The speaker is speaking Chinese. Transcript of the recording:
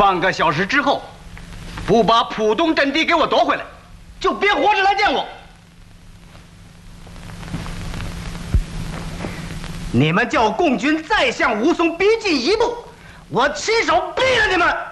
半个小时之后，不把浦东阵地给我夺回来，就别活着来见我。你们叫共军再向吴淞逼近一步，我亲手毙了你们！